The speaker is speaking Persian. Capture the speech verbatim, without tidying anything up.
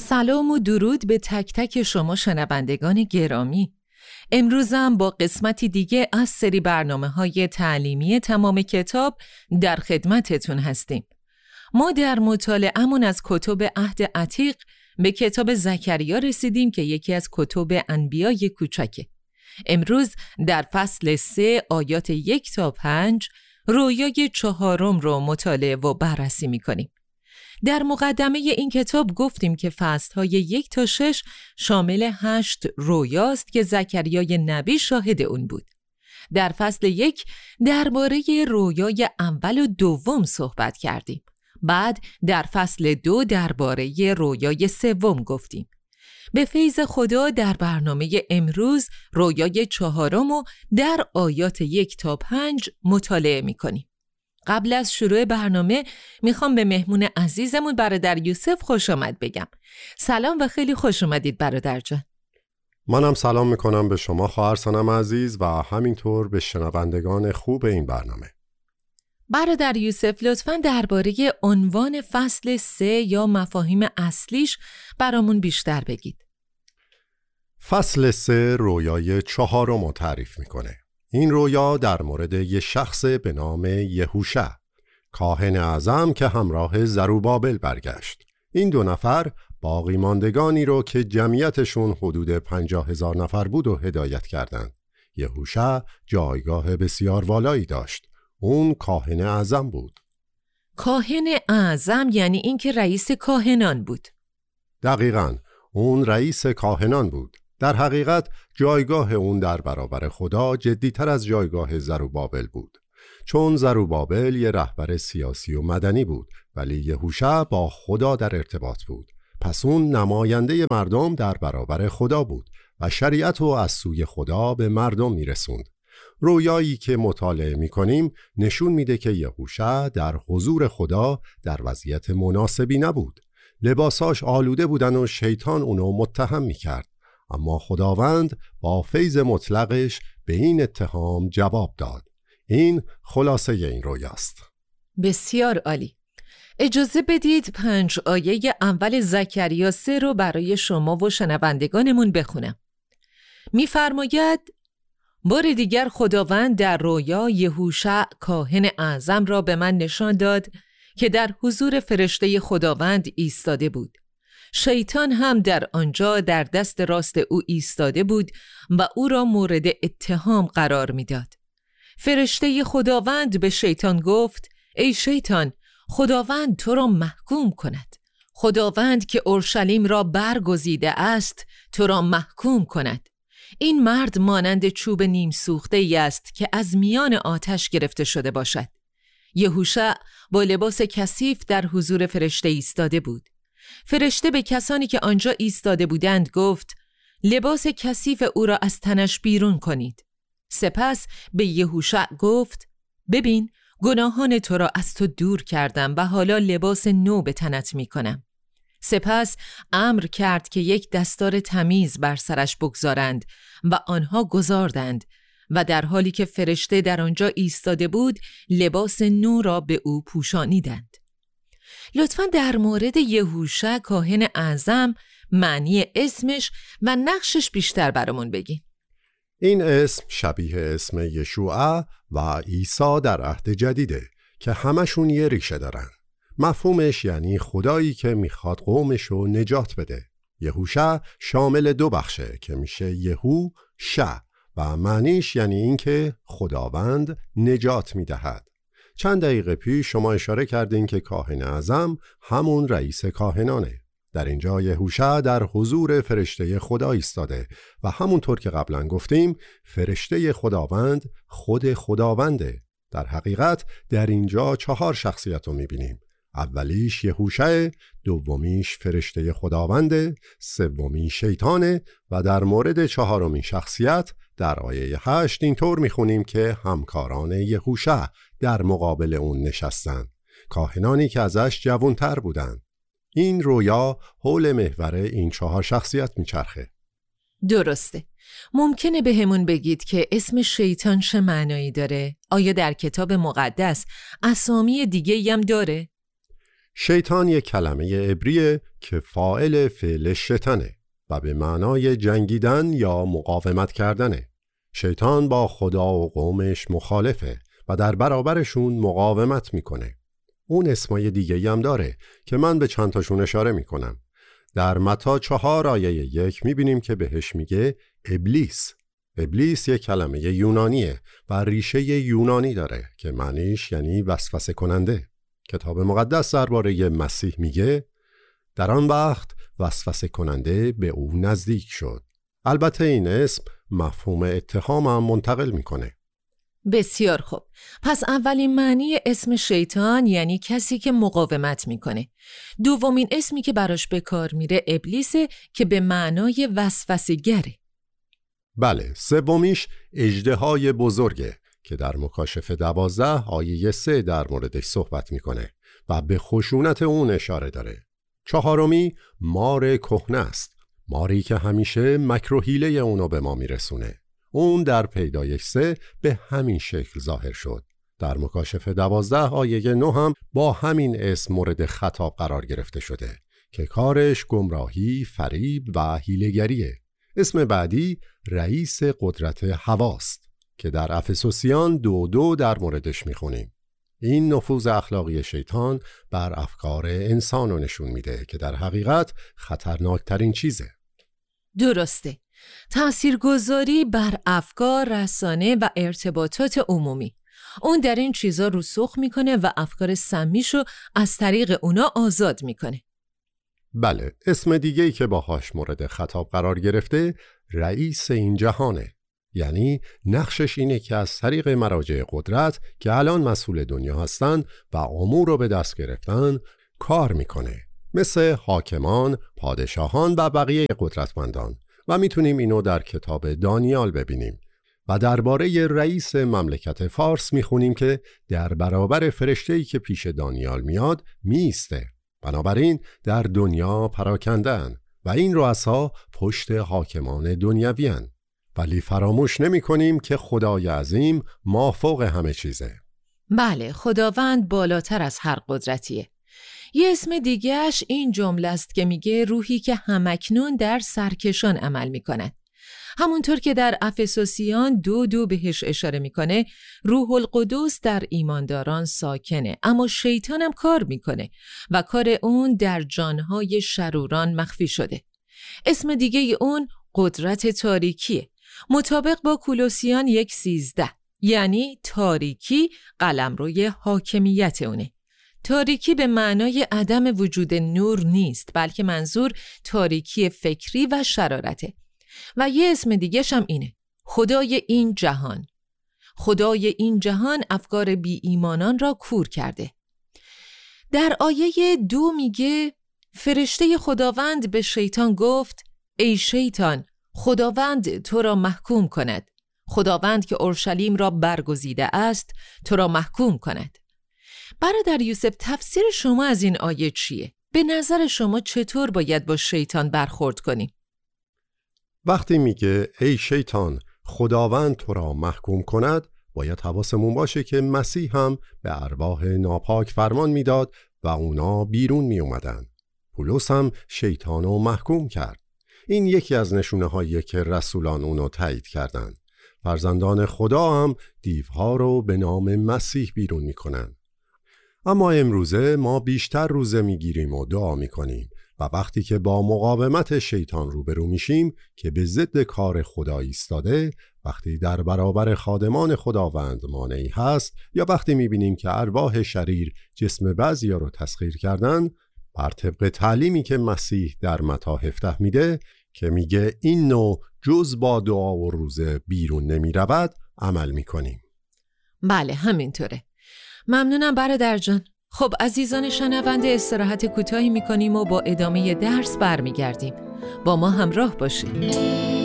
سلام و درود به تک تک شما شنوندگان گرامی. امروزم با قسمتی دیگه از سری برنامه‌های تعلیمی تمام کتاب در خدمتتون هستیم. ما در مطالعه‌مون از کتب عهد عتیق به کتاب زکریا رسیدیم که یکی از کتب انبیای کوچکه. امروز در فصل سه آیات یک تا پنج رویای چهارم رو مطالعه و بررسی می‌کنیم. در مقدمه این کتاب گفتیم که فصل‌های یک تا شش شامل هشت رویاست که زکریای نبی شاهد اون بود. در فصل یک درباره رویای اول و دوم صحبت کردیم. بعد در فصل دو درباره رویای سوم گفتیم. به فیض خدا در برنامه امروز رویای چهارم رو در آیات یک تا پنج مطالعه می‌کنیم. قبل از شروع برنامه میخوام به مهمون عزیزمون برادر یوسف خوش آمد بگم. سلام و خیلی خوش اومدید برادر جان. منم سلام میکنم به شما خواهر سنم عزیز و همینطور به شنوندگان خوب این برنامه. برادر یوسف لطفاً درباره عنوان فصل سه یا مفاهیم اصلیش برامون بیشتر بگید. فصل سه رویای چهارم رو تعریف میکنه. این رویا در مورد یه شخص به نام یهوشع، کاهن اعظم که همراه زروبابل برگشت. این دو نفر باقی ماندگانی رو که جمعیتشون حدود پنجاه هزار نفر بود و هدایت کردند. یهوشع جایگاه بسیار والایی داشت. اون کاهن اعظم بود. کاهن اعظم یعنی این که رئیس کاهنان بود. دقیقاً، اون رئیس کاهنان بود. در حقیقت جایگاه اون در برابر خدا جدیتر از جایگاه زروبابل بود، چون زروبابل یه رهبر سیاسی و مدنی بود ولی یهوشع با خدا در ارتباط بود. پس اون نماینده مردم در برابر خدا بود و شریعت رو از سوی خدا به مردم میرسوند. رویایی که مطالعه میکنیم نشون میده که یهوشع در حضور خدا در وضعیت مناسبی نبود. لباساش آلوده بودن و شیطان اونو متهم میکرد، اما خداوند با فیض مطلقش به این اتهام جواب داد. این خلاصه این رویاست. بسیار عالی. اجازه بدید پنج آیه اول زکریا سه رو برای شما و شنوندگانمون بخونم. می‌فرماید: بار دیگر خداوند در رویا یهوشع کاهن اعظم را به من نشان داد که در حضور فرشته خداوند ایستاده بود. شیطان هم در آنجا در دست راست او ایستاده بود و او را مورد اتهام قرار میداد. فرشته خداوند به شیطان گفت: ای شیطان، خداوند تو را محکوم کند. خداوند که اورشلیم را برگزیده است تو را محکوم کند. این مرد مانند چوب نیم سوخته ای است که از میان آتش گرفته شده باشد. یهوشع با لباس کثیف در حضور فرشته ایستاده بود. فرشته به کسانی که آنجا ایستاده بودند گفت: لباس کثیف او را از تنش بیرون کنید. سپس به یهوشع گفت: ببین، گناهان تو را از تو دور کردم و حالا لباس نو به تنت می کنم. سپس امر کرد که یک دستار تمیز بر سرش بگذارند و آنها گذاردند و در حالی که فرشته در آنجا ایستاده بود لباس نو را به او پوشانیدند. لطفاً در مورد یهوشع کاهن اعظم معنی اسمش و نقشش بیشتر برامون بگین. این اسم شبیه اسم یشوع و عیسی در عهد جدیده که همشون یه ریشه دارن. مفهومش یعنی خدایی که میخواد قومشو نجات بده. یهوشع شامل دو بخشه که میشه یهو شع و معنیش یعنی این که خداوند نجات میدهد. چند دقیقه پیش شما اشاره کردین که کاهن اعظم همون رئیس کاهنانه. در اینجا یهوشع در حضور فرشته خدا ایستاده و همونطور که قبلا گفتیم فرشته خداوند خود خداونده. در حقیقت در اینجا چهار شخصیت رو میبینیم. اولیش یهوشع، دومیش فرشته خداونده، سومی شیطانه و در مورد چهارمین شخصیت در آیه هشت اینطور میخونیم که همکاران یهوشع در مقابل اون نشستن، کاهنانی که ازش جوانتر بودن. این رویا حول محور این چهار شخصیت میچرخه. درسته. ممکنه به همون بگید که اسم شیطان چه معنایی داره؟ آیا در کتاب مقدس اسامی دیگه هم داره؟ شیطان یک کلمه عبریه که فاعل فعل شتنه و به معنای جنگیدن یا مقاومت کردنه. شیطان با خدا و قومش مخالفه و در برابرشون مقاومت میکنه. اون اسمای دیگه هم داره که من به چند تاشون اشاره میکنم. در متی چهار آیه یک میبینیم که بهش میگه ابلیس. ابلیس یک کلمه یونانیه و ریشه یونانی داره که معنیش یعنی وسوسه کننده. کتاب مقدس درباره مسیح میگه در آن وقت وسوسه کننده به او نزدیک شد. البته این اسم مفهوم اتهام هم منتقل میکنه. بسیار خوب. پس اولین معنی اسم شیطان یعنی کسی که مقاومت میکنه. دومین اسمی که براش به کار میره ابلیسه که به معنای وسوسه‌گره. بله، سومیش اژدهای بزرگه که در مکاشفه دوازده آیه سه در موردش صحبت میکنه و به خشونت اون اشاره داره. چهارمی مار کهنه است. ماری که همیشه مکر و حیله اونو به ما میرسونه. اون در پیدایش سه به همین شکل ظاهر شد. در مکاشفه دوازده آیه نه هم با همین اسم مورد خطاب قرار گرفته شده که کارش گمراهی، فریب و حیله‌گریه. اسم بعدی رئیس قدرت هواست که در افسوسیان دو دو در موردش میخونیم. این نفوذ اخلاقی شیطان بر افکار انسان رو نشون میده که در حقیقت خطرناکترین چیزه. درسته. تاثیرگذاری بر افکار، رسانه و ارتباطات عمومی. اون در این چیزا رسوخ میکنه و افکار سمیشو از طریق اونا آزاد میکنه. بله، اسم دیگه‌ای که باهاش مورد خطاب قرار گرفته رئیس این جهانه. یعنی نقشش اینه که از طریق مراجع قدرت که الان مسئول دنیا هستن و امور رو به دست گرفتن کار میکنه، مثل حاکمان، پادشاهان و بقیه قدرتمندان. و میتونیم اینو در کتاب دانیال ببینیم و درباره رئیس مملکت فارس میخونیم که در برابر فرشته‌ای که پیش دانیال میاد میسته. بنابراین در دنیا پراکندن و این رؤسا پشت حاکمان دنیویان. ولی فراموش نمی کنیم که خدای عظیم مافوق همه چیزه. بله، خداوند بالاتر از هر قدرتیه. یه اسم دیگهش این جمله است که میگه روحی که همکنون در سرکشان عمل میکند. همونطور که در افسوسیان دو دو بهش اشاره میکنه، روح القدس در ایمانداران ساکنه، اما شیطان هم کار میکنه و کار اون در جانهای شروران مخفی شده. اسم دیگه اون قدرت تاریکیه، مطابق با کولوسیان یک سیزده، یعنی تاریکی قلمروی حاکمیت اونه. تاریکی به معنای عدم وجود نور نیست، بلکه منظور تاریکی فکری و شرارته. و یه اسم دیگه‌ش هم اینه، خدای این جهان. خدای این جهان افکار بی ایمانان را کور کرده. در آیه دو میگه فرشته خداوند به شیطان گفت ای شیطان، خداوند تو را محکوم کند. خداوند که اورشلیم را برگزیده است تو را محکوم کند. برادر یوسف، تفسیر شما از این آیه چیه؟ به نظر شما چطور باید با شیطان برخورد کنیم؟ وقتی میگه ای شیطان خداوند تو را محکوم کند، باید حواسمون باشه که مسیح هم به ارواح ناپاک فرمان میداد و اونا بیرون می اومدن. پولس هم شیطان رو محکوم کرد. این یکی از نشونه هایی که رسولان اونو تایید کردند. فرزندان خدا هم دیوها رو به نام مسیح بیرون میکنن. اما امروزه ما بیشتر روزه میگیریم و دعا میکنیم و وقتی که با مقاومت شیطان روبرو میشیم که به ضد کار خدا ایستاده، وقتی در برابر خادمان خداوند مانعی هست، یا وقتی میبینیم که ارواح شریر جسم بعضیا رو تسخیر کردن، بر طبق تعلیمی که مسیح در متی هفده میده که میگه این نوع جز با دعا و روزه بیرون نمی رود، عمل میکنیم. بله، همینطوره. ممنونم برادر جان. خب عزیزان شنونده، استراحت کوتاهی میکنیم و با ادامه درس برمیگردیم. با ما همراه باشید.